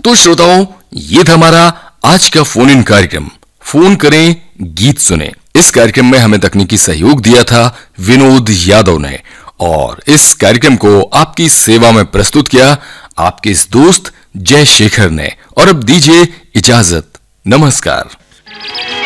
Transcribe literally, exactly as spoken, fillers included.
तो श्रोताओं, ये था हमारा आज का फोन इन कार्यक्रम फोन करें गीत सुने। इस कार्यक्रम में हमें तकनीकी सहयोग दिया था विनोद यादव ने, और इस कार्यक्रम को आपकी सेवा में प्रस्तुत किया आपके इस दोस्त जय शेखर ने। और अब दीजिए इजाजत, नमस्कार।